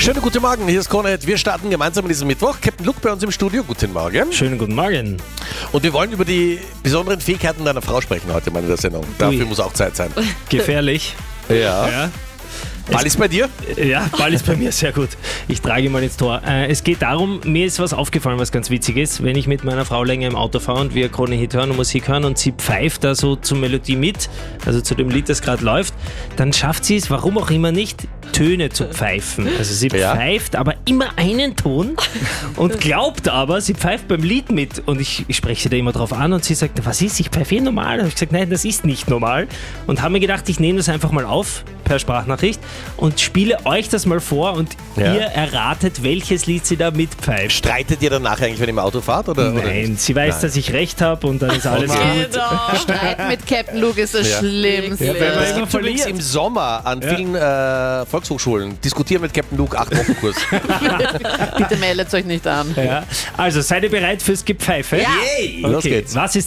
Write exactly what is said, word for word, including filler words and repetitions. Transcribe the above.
Schönen guten Morgen, hier ist Konrad. Wir starten gemeinsam an diesem Mittwoch. Captain Luke bei uns im Studio. Guten Morgen. Schönen guten Morgen. Und wir wollen über die besonderen Fähigkeiten deiner Frau sprechen heute mal in der Sendung. Dafür Ui. muss auch Zeit sein. Gefährlich. Ja. Ja. Ball ist bei dir? Ja, Ball ist bei mir sehr gut. Ich trage ihn mal ins Tor. Äh, es geht darum, mir ist was aufgefallen, was ganz witzig ist. Wenn ich mit meiner Frau länger im Auto fahre und wir Krone-Hit hören und Musik hören und sie pfeift da so zur Melodie mit, also zu dem Lied, das gerade läuft, dann schafft sie es, warum auch immer nicht, Töne zu pfeifen. Also sie Ja. pfeift aber immer einen Ton und glaubt aber, sie pfeift beim Lied mit. Und ich, ich spreche sie da immer drauf an und sie sagt, was ist, ich pfeife eh normal. Da habe ich gesagt, nein, das ist nicht normal. Und habe mir gedacht, ich nehme das einfach mal auf per Sprachnachricht und spiele euch das mal vor und Ja. ihr erratet, welches Lied sie da mitpfeift. Streitet ihr danach eigentlich, wenn ihr im Auto fahrt? Oder, oder Nein, nicht? sie weiß, Nein. dass ich recht habe und dann ist alles Okay. gut. Genau. Streit mit Captain Luke ist das Ja. Schlimmste. Ja, wenn man es immer gibt übrigens verliert. im Sommer an Ja. vielen äh, Volkshochschulen diskutieren mit Captain Luke acht Wochen Kurs. Bitte meldet euch nicht an. Ja. Also, seid ihr bereit fürs Gepfeife? Ja. Yay! Los Okay, geht's. was ist